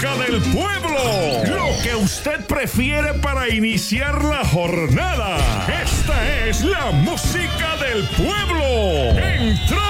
música del pueblo. Lo que usted prefiere para iniciar la jornada. Esta es la música del pueblo. Entró